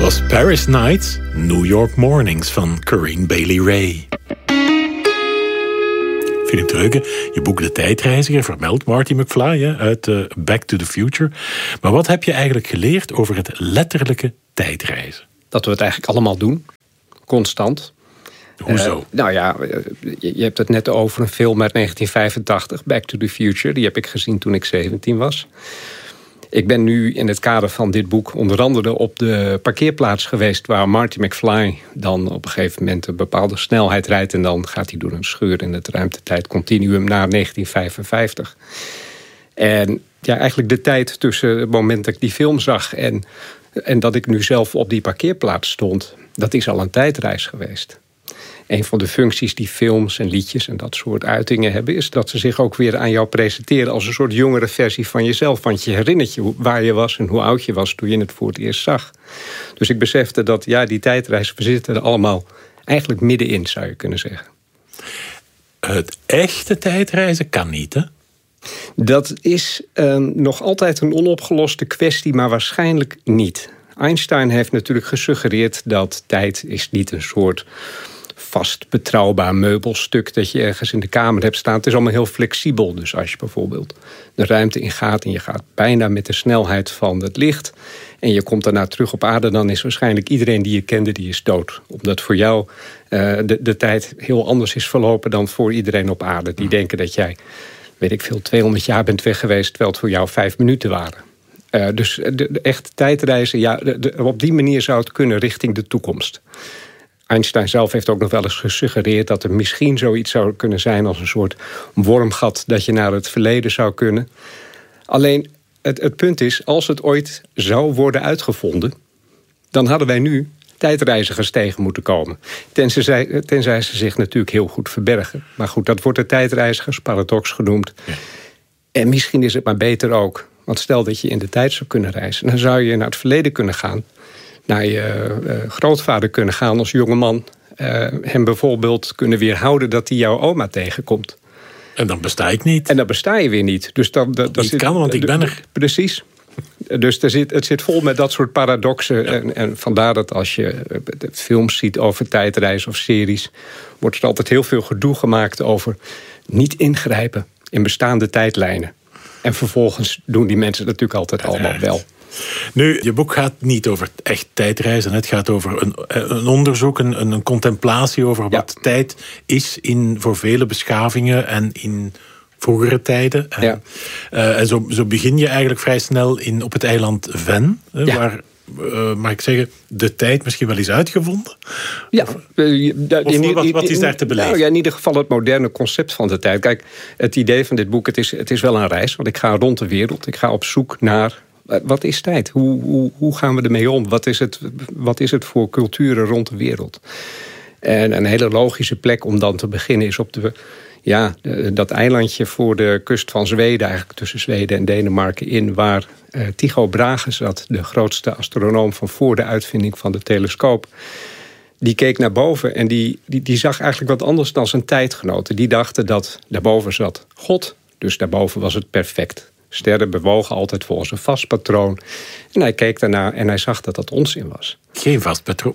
was Paris Nights, New York Mornings van Corinne Bailey Rae. Philip Dreugen, je boek De Tijdreiziger vermeldt Marty McFly uit Back to the Future. Maar wat heb je eigenlijk geleerd over het letterlijke tijdreizen? Dat we het eigenlijk allemaal doen. Constant. Hoezo? Je hebt het net over een film uit 1985, Back to the Future. Die heb ik gezien toen ik 17 was. Ik ben nu in het kader van dit boek onder andere op de parkeerplaats geweest waar Marty McFly dan op een gegeven moment een bepaalde snelheid rijdt en dan gaat hij door een scheur in het ruimtetijdcontinuum naar 1955. En ja, eigenlijk de tijd tussen het moment dat ik die film zag en dat ik nu zelf op die parkeerplaats stond, dat is al een tijdreis geweest. Een van de functies die films en liedjes en dat soort uitingen hebben, is dat ze zich ook weer aan jou presenteren als een soort jongere versie van jezelf. Want je herinnert je waar je was en hoe oud je was toen je het voor het eerst zag. Dus ik besefte dat die tijdreis, we zitten er allemaal eigenlijk middenin, zou je kunnen zeggen. Het echte tijdreizen kan niet, hè? Dat is nog altijd een onopgeloste kwestie, maar waarschijnlijk niet. Einstein heeft natuurlijk gesuggereerd dat tijd is niet een soort vast betrouwbaar meubelstuk dat je ergens in de kamer hebt staan. Het is allemaal heel flexibel. Dus als je bijvoorbeeld de ruimte ingaat en je gaat bijna met de snelheid van het licht en je komt daarna terug op aarde, dan is waarschijnlijk iedereen die je kende, die is dood. Omdat voor jou de tijd heel anders is verlopen dan voor iedereen op aarde. Die denken dat jij, weet ik veel, 200 jaar bent weg geweest, terwijl het voor jou 5 minuten waren. Dus de echte tijdreizen, op die manier zou het kunnen richting de toekomst. Einstein zelf heeft ook nog wel eens gesuggereerd dat er misschien zoiets zou kunnen zijn als een soort wormgat dat je naar het verleden zou kunnen. Alleen het punt is, als het ooit zou worden uitgevonden, dan hadden wij nu tijdreizigers tegen moeten komen. Tenzij ze zich natuurlijk heel goed verbergen. Maar goed, dat wordt de tijdreizigersparadox genoemd. Ja. En misschien is het maar beter ook. Want stel dat je in de tijd zou kunnen reizen, dan zou je naar het verleden kunnen gaan, naar je grootvader kunnen gaan als jongeman, hem bijvoorbeeld kunnen weerhouden dat hij jouw oma tegenkomt. En dan besta ik niet. En dan besta je weer niet. Dus dat kan, want ik ben er. Precies. Dus het zit vol met dat soort paradoxen. Ja. En vandaar dat als je films ziet over tijdreizen of series, wordt er altijd heel veel gedoe gemaakt over niet ingrijpen in bestaande tijdlijnen. En vervolgens doen die mensen natuurlijk altijd allemaal wel. Nu, je boek gaat niet over echt tijdreizen. Het gaat over een onderzoek, een contemplatie over wat tijd is voor vele beschavingen en in vroegere tijden. En zo begin je eigenlijk vrij snel op het eiland Ven, waar, mag ik zeggen, de tijd misschien wel is uitgevonden? Ja. Wat is daar te beleven? Nou, in ieder geval het moderne concept van de tijd. Kijk, het idee van dit boek, het is wel een reis, want ik ga rond de wereld. Ik ga op zoek naar, wat is tijd? Hoe gaan we ermee om? Wat is het voor culturen rond de wereld? En een hele logische plek om dan te beginnen is op dat eilandje voor de kust van Zweden, eigenlijk tussen Zweden en Denemarken in, waar Tycho Brahe zat, de grootste astronoom van voor de uitvinding van de telescoop. Die keek naar boven en die zag eigenlijk wat anders dan zijn tijdgenoten. Die dachten dat daarboven zat God, dus daarboven was het perfect. Sterren bewogen altijd volgens een vast patroon. En hij keek daarna en hij zag dat dat onzin was. Geen vast patroon?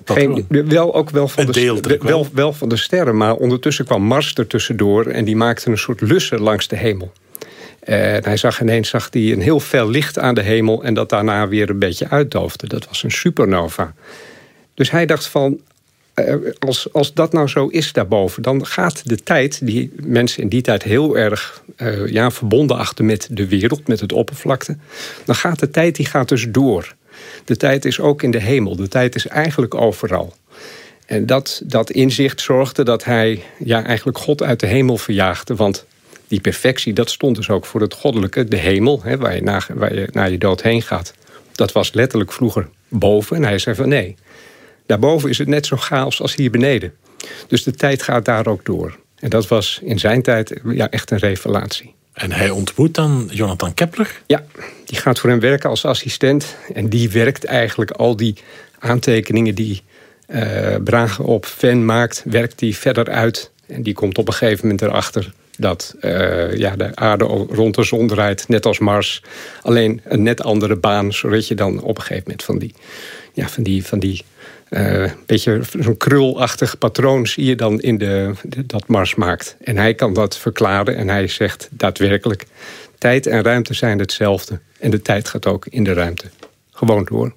Wel van de sterren, maar ondertussen kwam Mars er tussendoor en die maakte een soort lussen langs de hemel. En hij zag ineens een heel fel licht aan de hemel en dat daarna weer een beetje uitdoofde. Dat was een supernova. Dus hij dacht van, als dat nou zo is daarboven, dan gaat de tijd, die mensen in die tijd heel erg verbonden achter met de wereld, met het oppervlakte, dan gaat de tijd, die gaat dus door. De tijd is ook in de hemel. De tijd is eigenlijk overal. En dat inzicht zorgde dat hij eigenlijk God uit de hemel verjaagde. Want die perfectie, dat stond dus ook voor het goddelijke. De hemel, waar je naar je dood heen gaat. Dat was letterlijk vroeger boven. En hij zei van nee, daarboven is het net zo chaos als hier beneden. Dus de tijd gaat daar ook door. En dat was in zijn tijd echt een revelatie. En hij ontmoet dan Jonathan Kepler? Ja, die gaat voor hem werken als assistent. En die werkt eigenlijk al die aantekeningen die Brahe op Ven maakt, werkt die verder uit. En die komt op een gegeven moment erachter dat de aarde rond de zon draait, net als Mars. Alleen een net andere baan, zodat je dan op een gegeven moment van die beetje zo'n krulachtig patroon zie je dan dat Mars maakt. En hij kan dat verklaren en hij zegt daadwerkelijk, tijd en ruimte zijn hetzelfde. En de tijd gaat ook in de ruimte gewoon door.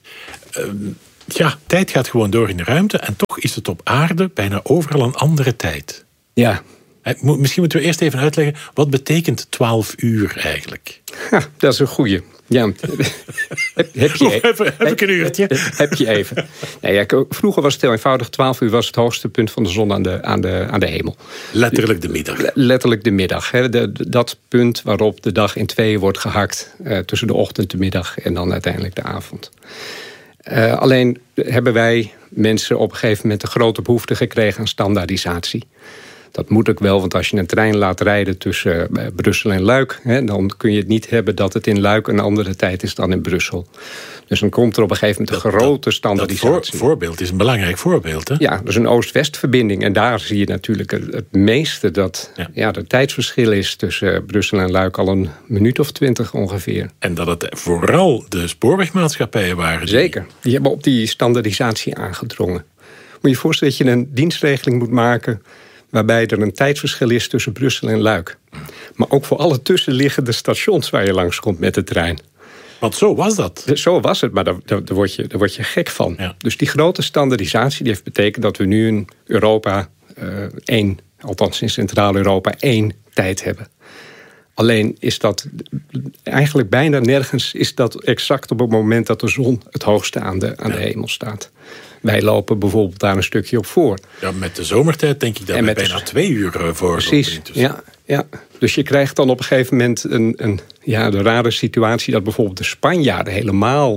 Tijd gaat gewoon door in de ruimte en toch is het op aarde bijna overal een andere tijd. Ja. Misschien moeten we eerst even uitleggen, wat betekent 12 uur eigenlijk? Ja, dat is een goeie. Ja. Heb ik een uurtje? Heb je even. Nee, vroeger was het heel eenvoudig. 12 uur was het hoogste punt van de zon aan de hemel. Letterlijk de middag. Letterlijk de middag. Dat punt waarop de dag in tweeën wordt gehakt. Tussen de ochtend, de middag en dan uiteindelijk de avond. Alleen hebben wij mensen op een gegeven moment een grote behoefte gekregen aan standaardisatie. Dat moet ook wel, want als je een trein laat rijden tussen Brussel en Luik, dan kun je het niet hebben dat het in Luik een andere tijd is dan in Brussel. Dus dan komt er op een gegeven moment een grote standaardisatie. Dat voorbeeld is een belangrijk voorbeeld, hè? Ja, dus een Oost-West verbinding. En daar zie je natuurlijk het meeste dat het tijdsverschil is tussen Brussel en Luik al een minuut of 20 ongeveer. En dat het vooral de spoorwegmaatschappijen waren. Zeker, die hebben op die standaardisatie aangedrongen. Moet je je voorstellen dat je een dienstregeling moet maken waarbij er een tijdsverschil is tussen Brussel en Luik. Maar ook voor alle tussenliggende stations waar je langskomt met de trein. Want zo was dat. Zo was het, maar daar word je gek van. Ja. Dus die grote standaardisatie die heeft betekend dat we nu in Europa althans in Centraal-Europa, 1 tijd hebben. Alleen is dat eigenlijk bijna nergens is dat exact op het moment dat de zon het hoogste aan de hemel staat. Wij lopen bijvoorbeeld daar een stukje op voor. Ja, met de zomertijd denk ik dat we bijna 2 uur voor. Precies, ja. Dus je krijgt dan op een gegeven moment de rare situatie dat bijvoorbeeld de Spanjaarden helemaal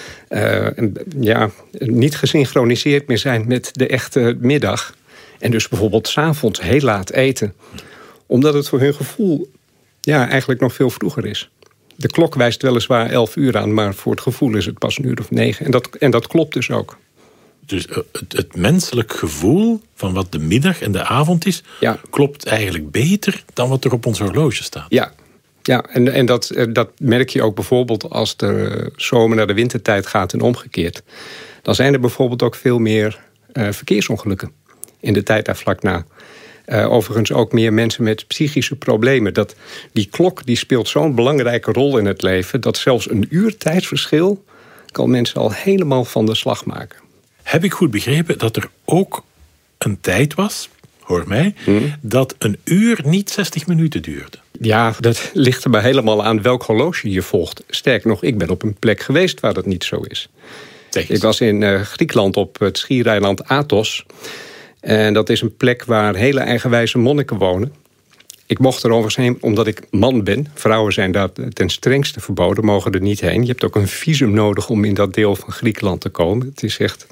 niet gesynchroniseerd meer zijn met de echte middag. En dus bijvoorbeeld 's avonds heel laat eten. Omdat het voor hun gevoel eigenlijk nog veel vroeger is. De klok wijst weliswaar 11 uur aan, maar voor het gevoel is het pas een uur of 9. En dat klopt dus ook. Dus het menselijk gevoel van wat de middag en de avond is, klopt eigenlijk beter dan wat er op ons horloge staat. Ja, en dat merk je ook bijvoorbeeld als de zomer naar de wintertijd gaat en omgekeerd. Dan zijn er bijvoorbeeld ook veel meer verkeersongelukken in de tijd daar vlak na. Overigens ook meer mensen met psychische problemen. Die klok die speelt zo'n belangrijke rol in het leven dat zelfs een uur tijdsverschil kan mensen al helemaal van de slag maken. Heb ik goed begrepen dat er ook een tijd was, hoor mij, dat een uur niet 60 minuten duurde? Ja, dat ligt er maar helemaal aan welk horloge je volgt. Sterker nog, ik ben op een plek geweest waar dat niet zo is. Ik was in Griekenland op het schiereiland Athos. En dat is een plek waar hele eigenwijze monniken wonen. Ik mocht er overigens heen omdat ik man ben. Vrouwen zijn daar ten strengste verboden, mogen er niet heen. Je hebt ook een visum nodig om in dat deel van Griekenland te komen. Het is echt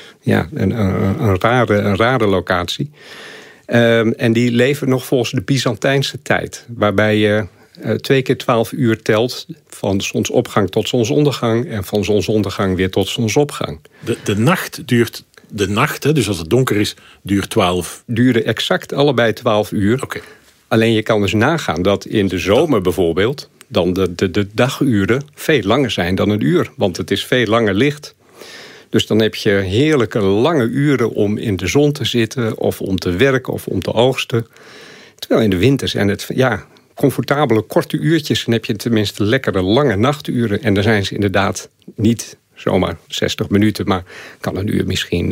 een rare locatie. En die leven nog volgens de Byzantijnse tijd. Waarbij je 2 keer 12 uur telt van zonsopgang tot zonsondergang. En van zonsondergang weer tot zonsopgang. De nacht, dus als het donker is, duurt 12. Duren exact allebei 12 uur. Okay. Alleen je kan dus nagaan dat in de zomer bijvoorbeeld dan de daguren veel langer zijn dan een uur. Want het is veel langer licht. Dus dan heb je heerlijke lange uren om in de zon te zitten of om te werken of om te oogsten. Terwijl in de winter zijn het comfortabele korte uurtjes. Dan heb je tenminste lekkere lange nachturen. En dan zijn ze inderdaad niet zomaar 60 minuten, maar kan een uur misschien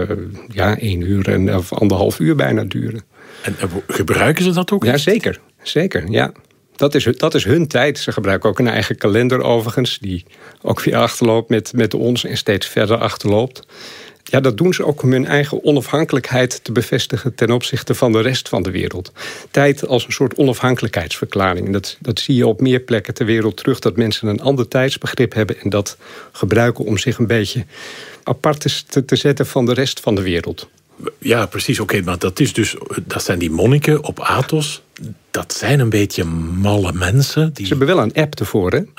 1 uur of 1,5 uur bijna duren. En gebruiken ze dat ook? Ja, zeker, ja. Dat is hun tijd. Ze gebruiken ook een eigen kalender overigens, die ook weer achterloopt met ons en steeds verder achterloopt. Ja, dat doen ze ook om hun eigen onafhankelijkheid te bevestigen ten opzichte van de rest van de wereld. Tijd als een soort onafhankelijkheidsverklaring. Dat zie je op meer plekken ter wereld terug, dat mensen een ander tijdsbegrip hebben en dat gebruiken om zich een beetje apart te zetten van de rest van de wereld. Ja, precies. Oké, maar dat zijn die monniken op Athos. Dat zijn een beetje malle mensen. Ze hebben wel een app ervoor, hè?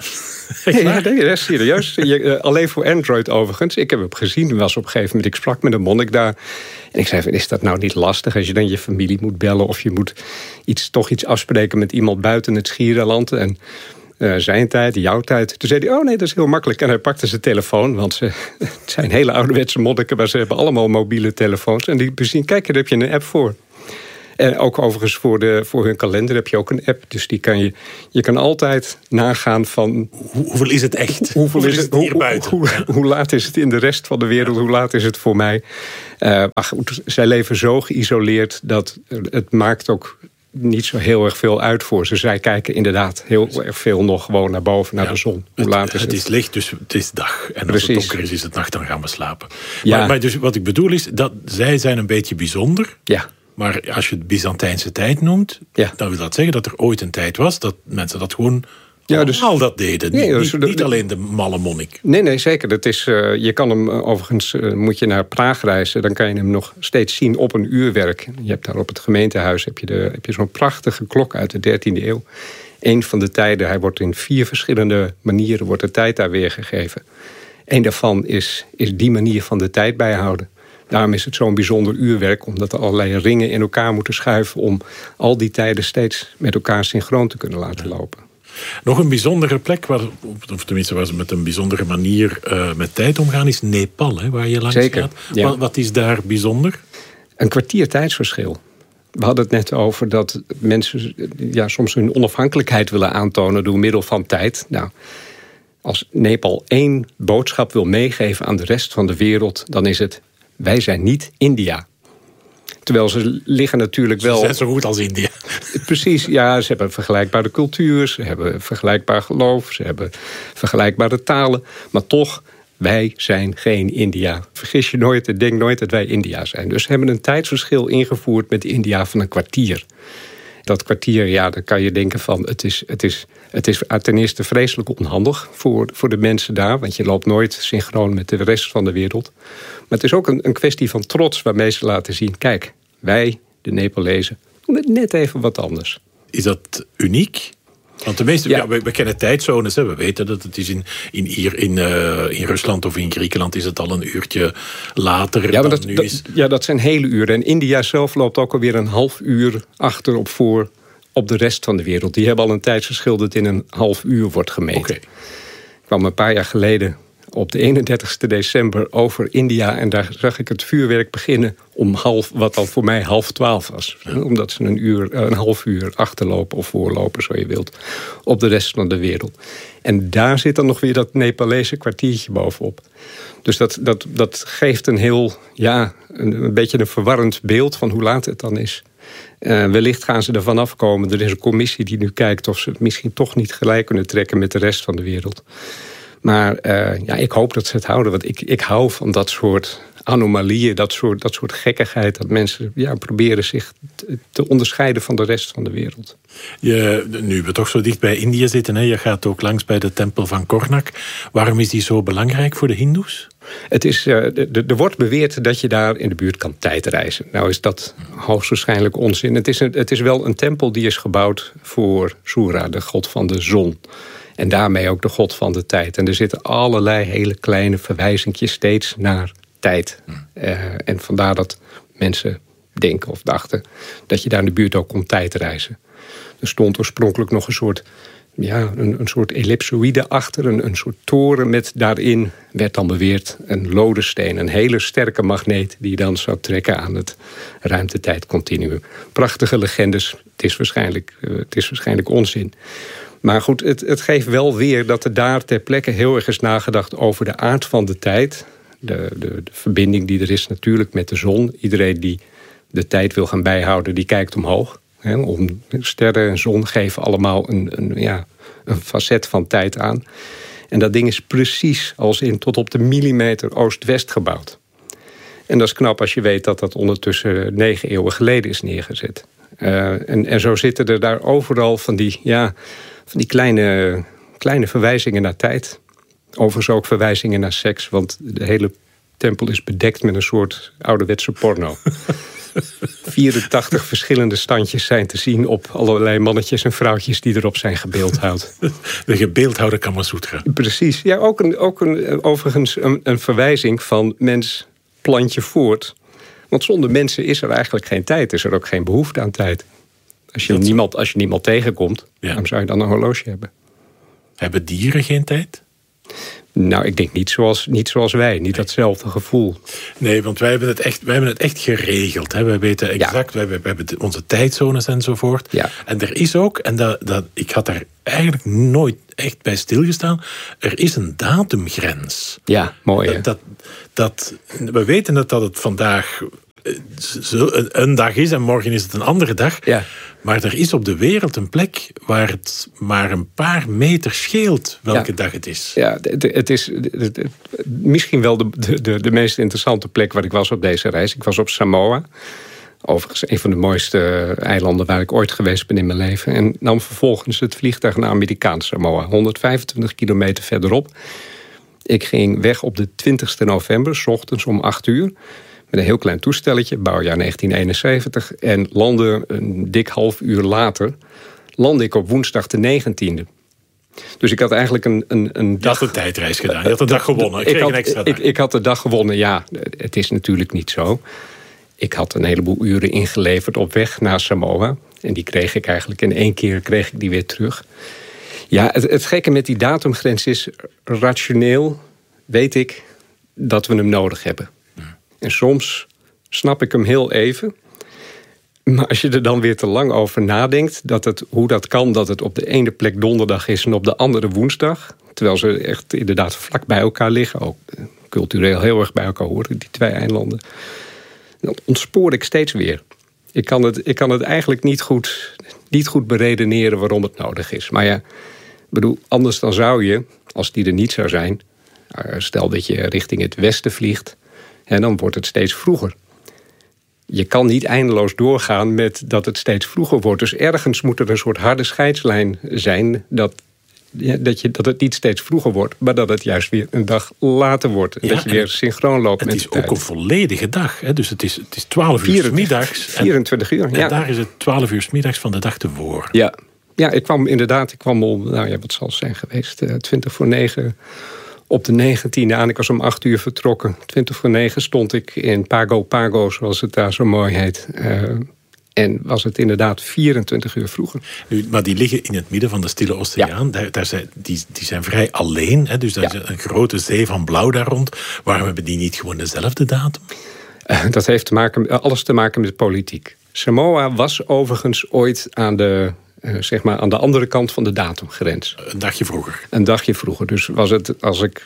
Ja, serieus. Alleen voor Android overigens. Ik heb hem gezien. Was op een gegeven moment, ik sprak met een monnik daar. En ik zei, is dat nou niet lastig als je dan je familie moet bellen... of je moet toch iets afspreken met iemand buiten het Schiereiland... En zijn tijd, jouw tijd. Toen zei hij, nee, dat is heel makkelijk. En hij pakte zijn telefoon, want het zijn hele ouderwetse monniken... maar ze hebben allemaal mobiele telefoons. En die zien, kijk, daar heb je een app voor. En ook overigens voor hun kalender heb je ook een app. Dus je kan altijd nagaan van... Hoeveel is het echt? Hoeveel is het hier buiten? Hoe laat is het in de rest van de wereld? Hoe laat is het voor mij? Maar goed, zij leven zo geïsoleerd dat het maakt ook niet zo heel erg veel uit voor ze. Zij kijken inderdaad heel erg veel nog gewoon naar boven, naar de zon. Hoe laat is het? Het is licht, dus het is dag. En Precies. Als het donker is het nacht, dan gaan we slapen. Ja. Maar dus wat ik bedoel is, dat zij zijn een beetje bijzonder. Ja. Maar als je het Byzantijnse tijd noemt, dan wil dat zeggen dat er ooit een tijd was dat mensen dat gewoon allemaal dat deden. Niet alleen de malle monnik. Nee, zeker. Dat is, je kan hem overigens, moet je naar Praag reizen, dan kan je hem nog steeds zien op een uurwerk. Je hebt daar op het gemeentehuis heb je zo'n prachtige klok uit de 13e eeuw. Eén van de tijden, hij wordt in 4 verschillende manieren wordt de tijd daar weergegeven. Eén daarvan is die manier van de tijd bijhouden. Daarom is het zo'n bijzonder uurwerk, omdat er allerlei ringen in elkaar moeten schuiven om al die tijden steeds met elkaar synchroon te kunnen laten lopen. Nog een bijzondere plek, of tenminste waar ze met een bijzondere manier met tijd omgaan, is Nepal, hè, waar je langs gaat. Ja. Wat is daar bijzonder? Een kwartier tijdsverschil. We hadden het net over dat mensen soms hun onafhankelijkheid willen aantonen door middel van tijd. Nou, als Nepal 1 boodschap wil meegeven aan de rest van de wereld, dan is het: wij zijn niet India. Terwijl ze liggen natuurlijk wel... Ze zijn zo goed als India. Precies, ja, ze hebben vergelijkbare cultuur, ze hebben vergelijkbaar geloof, ze hebben vergelijkbare talen. Maar toch, wij zijn geen India. Vergis je nooit en denk nooit dat wij India zijn. Dus ze hebben een tijdsverschil ingevoerd met India van een kwartier. Dat kwartier, dan kan je denken van... Het is ten eerste vreselijk onhandig voor de mensen daar, want je loopt nooit synchroon met de rest van de wereld. Maar het is ook een kwestie van trots waarmee ze laten zien: kijk, wij, de Nepalezen, doen het net even wat anders. Is dat uniek? Want de meeste, we kennen tijdzones. Hè. We weten dat het is in Rusland of in Griekenland is het al een uurtje later dan nu is. Ja, dat zijn hele uren. En India zelf loopt ook alweer een half uur achter op voor op de rest van de wereld. Die hebben al een tijdsverschil dat in een half uur wordt gemeten. Okay. Ik kwam een paar jaar geleden op de 31ste december over India en daar zag ik het vuurwerk beginnen om wat al voor mij 11:30 was. Ja. Omdat ze een half uur achterlopen of voorlopen, zo je wilt, op de rest van de wereld. En daar zit dan nog weer dat Nepalese kwartiertje bovenop. Dus dat geeft een heel, een beetje een verwarrend beeld van hoe laat het dan is. Wellicht gaan ze ervan afkomen. Er is een commissie die nu kijkt of ze het misschien toch niet gelijk kunnen trekken met de rest van de wereld. Maar ik hoop dat ze het houden. Want ik hou van dat soort anomalieën, dat soort gekkigheid. Dat mensen proberen zich te onderscheiden van de rest van de wereld. Nu we toch zo dicht bij India zitten, hè, je gaat ook langs bij de tempel van Karnak. Waarom is die zo belangrijk voor de Hindoes? Er wordt beweerd dat je daar in de buurt kan tijdreizen. Nou is dat hoogstwaarschijnlijk onzin. Het is wel een tempel die is gebouwd voor Surya, de god van de zon. En daarmee ook de god van de tijd. En er zitten allerlei hele kleine verwijzingjes steeds naar tijd. En vandaar dat mensen denken of dachten dat je daar in de buurt ook kon tijdreizen. Er stond oorspronkelijk nog een soort ellipsoïde achter. Een soort toren met daarin, werd dan beweerd, een lodensteen. Een hele sterke magneet die dan zou trekken aan het ruimtetijdcontinuum. Prachtige legendes. Het is waarschijnlijk onzin. Maar goed, het geeft wel weer dat er daar ter plekke heel erg is nagedacht over de aard van de tijd. De verbinding die er is natuurlijk met de zon. Iedereen die de tijd wil gaan bijhouden, die kijkt omhoog. Sterren en zon geven allemaal een facet van tijd aan. En dat ding is precies als in tot op de millimeter oost-west gebouwd. En dat is knap als je weet dat dat ondertussen 9 eeuwen geleden is neergezet. En zo zitten er daar overal van die kleine verwijzingen naar tijd. Overigens ook verwijzingen naar seks, want de hele tempel is bedekt met een soort ouderwetse porno. 84 verschillende standjes zijn te zien op allerlei mannetjes en vrouwtjes die erop zijn gebeeldhouwd. De gebeeldhouwde Kamasutra. Precies. Ja, overigens een verwijzing van mens plantje voort. Want zonder mensen is er eigenlijk geen tijd. Is er ook geen behoefte aan tijd. Als je niemand tegenkomt, waarom zou je dan een horloge hebben? Hebben dieren geen tijd? Nou, ik denk niet zoals wij. Niet datzelfde gevoel. Nee, want wij hebben het echt geregeld. Hè. Wij weten exact, wij hebben onze tijdzones enzovoort. Ja. En er is ook, en ik had daar eigenlijk nooit echt bij stilgestaan, er is een datumgrens. Ja, mooi hè? We weten dat het vandaag een dag is en morgen is het een andere dag. Ja. Maar er is op de wereld een plek waar het maar een paar meter scheelt welke dag het is. Ja, het is misschien wel de meest interessante plek waar ik was op deze reis. Ik was op Samoa. Overigens een van de mooiste eilanden waar ik ooit geweest ben in mijn leven. En nam vervolgens het vliegtuig naar Amerikaans Samoa. 125 kilometer verderop. Ik ging weg op de 20 november, 's ochtends om 8 uur. Met een heel klein toestelletje, bouwjaar 1971. En landde een dik half uur later, landde ik op woensdag de 19e. Dus ik had eigenlijk een dag... Je had een tijdreis gedaan, je had de dag gewonnen. Ik had de dag gewonnen, ja. Het is natuurlijk niet zo. Ik had een heleboel uren ingeleverd op weg naar Samoa. En die kreeg ik eigenlijk in 1 keer weer terug. Ja, het gekke met die datumgrens is, rationeel weet ik dat we hem nodig hebben. En soms snap ik hem heel even. Maar als je er dan weer te lang over nadenkt, hoe dat kan dat het op de ene plek donderdag is en op de andere woensdag, terwijl ze echt inderdaad vlak bij elkaar liggen, ook cultureel heel erg bij elkaar horen, die 2 eilanden, dan ontspoor ik steeds weer. Ik kan het eigenlijk niet goed beredeneren waarom het nodig is. Maar ja, bedoel, anders dan zou je, als die er niet zou zijn, stel dat je richting het westen vliegt, en dan wordt het steeds vroeger. Je kan niet eindeloos doorgaan met dat het steeds vroeger wordt. Dus ergens moet er een soort harde scheidslijn zijn dat het niet steeds vroeger wordt, maar dat het juist weer een dag later wordt. En dat je weer synchroon loopt met de tijd. Het is ook een volledige dag. Hè? Dus het is 12 uur 's middags. 24 uur, ja. En daar is het 12 uur 's middags van de dag tevoren. Ja, ik kwam om, wat zal het zijn geweest, 8:20 op de 19e aan. Ik was om 8 uur vertrokken. 8:20 stond ik in Pago Pago, zoals het daar zo mooi heet. En was het inderdaad 24 uur vroeger. Maar die liggen in het midden van de Stille Oceaan. Ja. Die zijn vrij alleen. Hè? Dus daar is een grote zee van blauw daar rond. Waarom hebben die niet gewoon dezelfde datum? Dat heeft alles te maken met politiek. Samoa was overigens ooit aan de andere kant van de datumgrens. Een dagje vroeger. Een dagje vroeger. Dus was het, als ik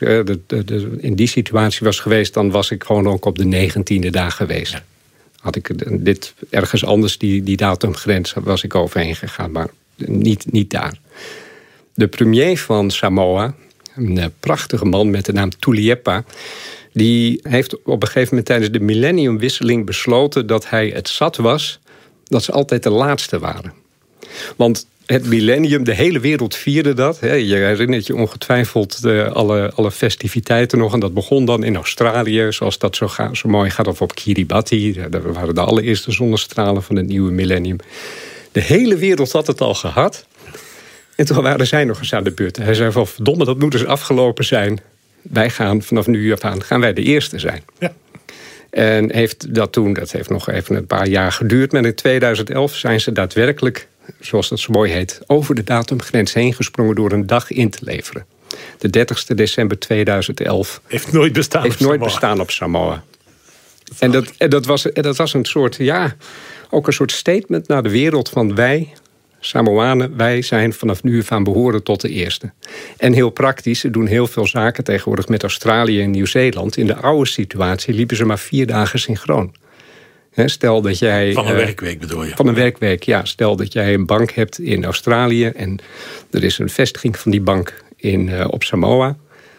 in die situatie was geweest, dan was ik gewoon ook op de 19e dag geweest. Ja. Had ik dit ergens anders, die datumgrens, was ik overheen gegaan. Maar niet daar. De premier van Samoa, een prachtige man met de naam Tuliepa, die heeft op een gegeven moment tijdens de millenniumwisseling besloten dat hij het zat was dat ze altijd de laatste waren. Want het millennium, de hele wereld vierde dat. Je herinnert je ongetwijfeld alle festiviteiten nog. En dat begon dan in Australië, zoals dat zo mooi gaat. Of op Kiribati, daar waren de allereerste zonnestralen van het nieuwe millennium. De hele wereld had het al gehad. En toen waren zij nog eens aan de beurt. Hij zei van, verdomme, dat moet dus afgelopen zijn. Wij gaan vanaf nu af aan, gaan wij de eerste zijn. Ja. En dat heeft nog even een paar jaar geduurd. Maar in 2011 zijn ze daadwerkelijk, zoals dat zo mooi heet, over de datumgrens heen gesprongen door een dag in te leveren. De 30 december 2011. Heeft nooit bestaan op Samoa. En dat was een soort, ook een soort statement naar de wereld van wij, Samoanen, wij zijn vanaf nu van behoren tot de eerste. En heel praktisch, ze doen heel veel zaken tegenwoordig met Australië en Nieuw-Zeeland. In de oude situatie liepen ze maar 4 dagen synchroon. Stel dat jij, van een werkweek bedoel je? Van een werkweek, ja. Stel dat jij een bank hebt in Australië en er is een vestiging van die bank op Samoa.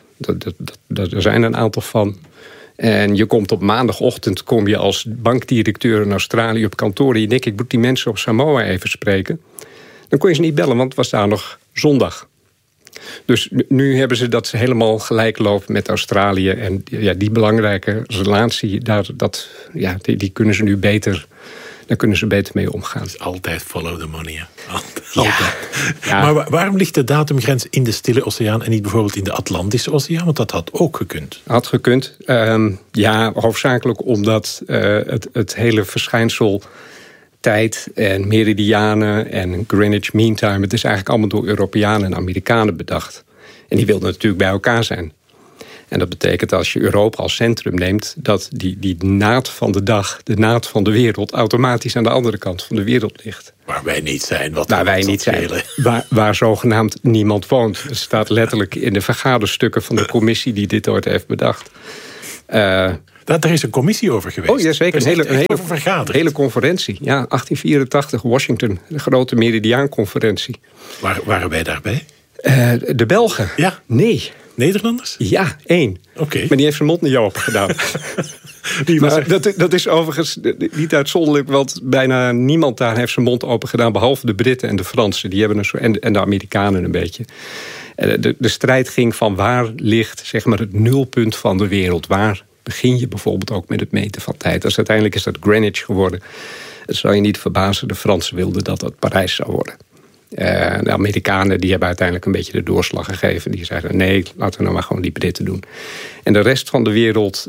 Er zijn een aantal van. En je komt op maandagochtend als bankdirecteur in Australië op kantoor. En ik moet die mensen op Samoa even spreken. Dan kon je ze niet bellen, want het was daar nog zondag. Dus nu hebben ze dat helemaal gelijk lopen met Australië. En die belangrijke relatie, die kunnen ze nu beter... Daar kunnen ze beter mee omgaan. Het is altijd follow the money. Hè? Altijd. Ja. Maar waarom ligt de datumgrens in de Stille Oceaan en niet bijvoorbeeld in de Atlantische Oceaan? Want dat had ook gekund. Had gekund. Hoofdzakelijk omdat het hele verschijnsel... tijd en meridianen en Greenwich Mean Time... het is eigenlijk allemaal door Europeanen en Amerikanen bedacht. En die wilden natuurlijk bij elkaar zijn. En dat betekent als je Europa als centrum neemt... dat die naad van de dag, de naad van de wereld... automatisch aan de andere kant van de wereld ligt. Waar wij niet zijn. Waar wij niet zijn. Waar zogenaamd niemand woont. Het staat letterlijk in de vergaderstukken van de commissie... die dit ooit heeft bedacht. Daar is een commissie over geweest. Oh ja, zeker. Een hele conferentie. Ja, 1884, Washington. De grote Meridiaanconferentie. Waren wij daarbij? De Belgen? Ja. Nee. Nederlanders? Ja, 1. Okay. Maar die heeft zijn mond niet open gedaan. Dat is overigens niet uitzonderlijk... want bijna niemand daar heeft zijn mond open gedaan... behalve de Britten en de Fransen. Die hebben en de Amerikanen een beetje. De strijd ging van waar ligt zeg maar, het nulpunt van de wereld. Waar begin je bijvoorbeeld ook met het meten van tijd. Dus uiteindelijk is dat Greenwich geworden. Het zou je niet verbazen, de Fransen wilden dat het Parijs zou worden. De Amerikanen die hebben uiteindelijk een beetje de doorslag gegeven. Die zeiden nee, laten we nou maar gewoon die Britten doen. En de rest van de wereld,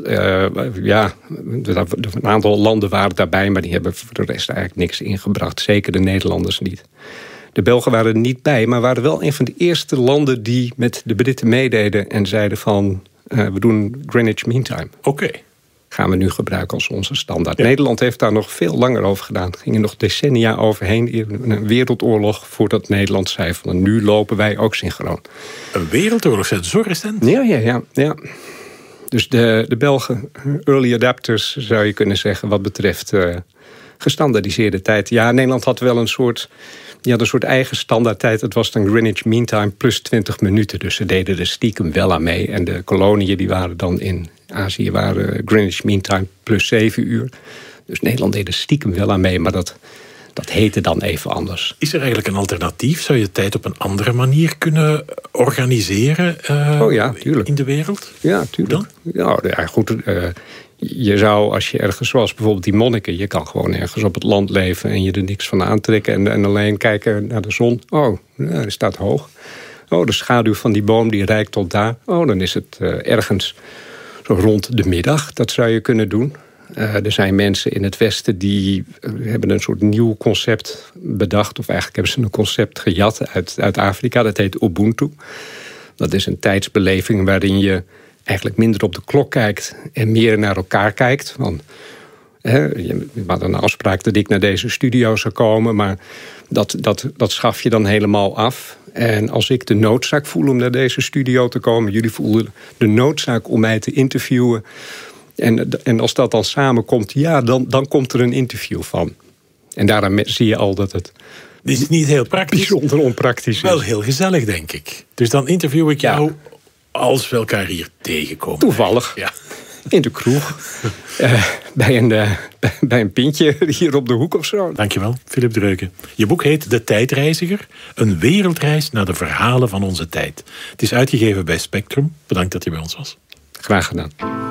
een aantal landen waren daarbij... maar die hebben voor de rest eigenlijk niks ingebracht. Zeker de Nederlanders niet. De Belgen waren er niet bij, maar waren wel een van de eerste landen... die met de Britten meededen en zeiden van... we doen Greenwich Mean Time. Oké. Gaan we nu gebruiken als onze standaard. Ja. Nederland heeft daar nog veel langer over gedaan. Er gingen nog decennia overheen. Een wereldoorlog voordat Nederland zei van... nu lopen wij ook synchroon. Een wereldoorlog, is zo recent? Ja. Dus de Belgen, early adapters zou je kunnen zeggen... wat betreft gestandaardiseerde tijd. Ja, Nederland had wel een soort eigen standaardtijd. Het was dan Greenwich Mean Time plus 20 minuten. Dus ze deden er stiekem wel aan mee. En de koloniën die waren dan in Azië... waren Greenwich Mean Time plus 7 uur. Dus Nederland deed er stiekem wel aan mee. Maar dat heette dan even anders. Is er eigenlijk een alternatief? Zou je tijd op een andere manier kunnen organiseren in de wereld? Ja, tuurlijk. Ja, goed. Je zou, als je ergens, zoals bijvoorbeeld die monniken... je kan gewoon ergens op het land leven en je er niks van aantrekken... en alleen kijken naar de zon. Oh, die staat hoog. Oh, de schaduw van die boom die reikt tot daar. Oh, dan is het ergens zo rond de middag. Dat zou je kunnen doen. Er zijn mensen in het Westen die hebben een soort nieuw concept bedacht... of eigenlijk hebben ze een concept gejat uit Afrika. Dat heet Ubuntu. Dat is een tijdsbeleving waarin je... eigenlijk minder op de klok kijkt en meer naar elkaar kijkt. Want, we hadden een afspraak dat ik naar deze studio zou komen... maar dat schaf je dan helemaal af. En als ik de noodzaak voel om naar deze studio te komen... jullie voelen de noodzaak om mij te interviewen... en als dat dan samenkomt, dan komt er een interview van. En daarom zie je al dat het... Dit is niet heel praktisch. Bijzonder onpraktisch is. Wel heel gezellig, denk ik. Dus dan interview ik jou... als we elkaar hier tegenkomen. Toevallig. Ja. In de kroeg. Bij een pintje hier op de hoek of zo. Dankjewel, Philip Dreuken. Je boek heet De Tijdreiziger. Een wereldreis naar de verhalen van onze tijd. Het is uitgegeven bij Spectrum. Bedankt dat je bij ons was. Graag gedaan.